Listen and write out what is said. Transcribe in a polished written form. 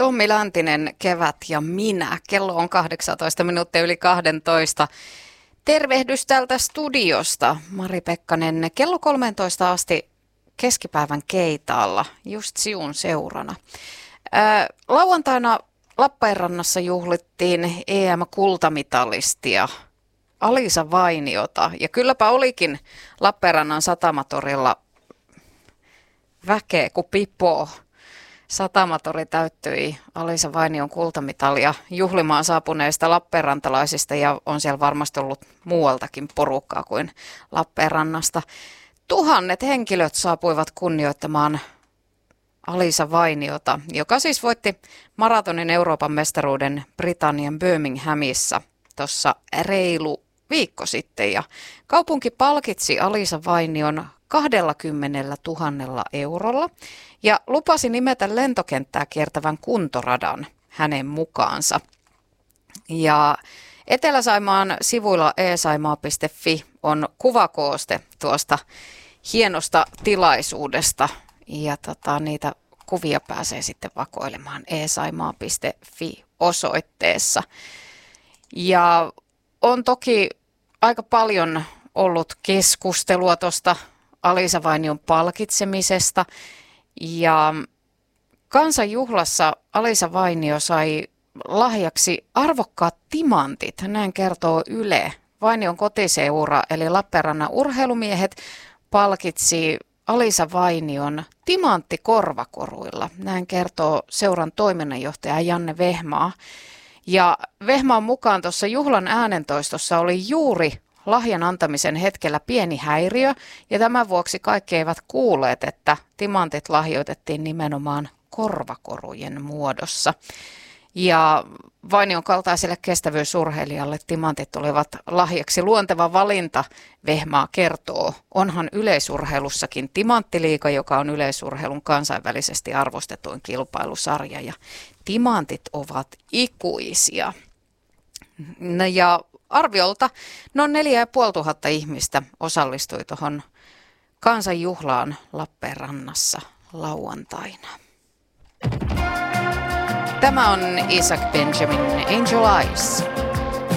Tommi Läntinen, Kevät ja minä. Kello on 18 minuuttia yli 12. Tervehdys täältä studiosta. Mari Pekkanen, kello 13 asti keskipäivän Keitaalla, just Siun seurana. Lauantaina Lappeenrannassa juhlittiin EM-kultamitalistia Alisa Vainiota. Ja kylläpä olikin Lappeenrannan satamatorilla väkeä kuin pipoo. Satamatori täyttyi Alisa Vainion kultamitalia juhlimaan saapuneista lappeenrantalaisista ja on siellä varmasti ollut muualtakin porukkaa kuin Lappeenrannasta. Tuhannet henkilöt saapuivat kunnioittamaan Alisa Vainiota, joka siis voitti maratonin Euroopan mestaruuden Britannian Birminghamissa tuossa reilu viikko sitten. Ja kaupunki palkitsi Alisa Vainion 20 000 eurolla ja lupasi nimetä lentokenttää kiertävän kuntoradan hänen mukaansa. Ja Etelä-Saimaan sivuilla esaimaa.fi on kuvakooste tuosta hienosta tilaisuudesta ja niitä kuvia pääsee sitten vakoilemaan esaimaa.fi osoitteessa. Ja on toki aika paljon ollut keskustelua tuosta Alisa Vainion palkitsemisesta ja kansanjuhlassa Alisa Vainio sai lahjaksi arvokkaat timantit, näin kertoo Yle. Vainion kotiseura eli Lappeenrannan urheilumiehet palkitsi Alisa Vainion timanttikorvakoruilla, näin kertoo seuran toiminnanjohtaja Janne Vehmaa. Ja Vehmaan mukaan tuossa juhlan äänentoistossa oli juuri lahjan antamisen hetkellä pieni häiriö ja tämän vuoksi kaikki eivät kuulleet, että timantit lahjoitettiin nimenomaan korvakorujen muodossa. Ja Vainion kaltaiselle kestävyysurheilijalle timantit olivat lahjaksi luonteva valinta, Vehmaa kertoo. Onhan yleisurheilussakin timanttiliiga, joka on yleisurheilun kansainvälisesti arvostetuin kilpailusarja ja timantit ovat ikuisia. Ja arviolta noin 4 500 ihmistä osallistui tuohon kansanjuhlaan Lappeenrannassa lauantaina. Tämä on Isaac Benjamin Angel Eyes.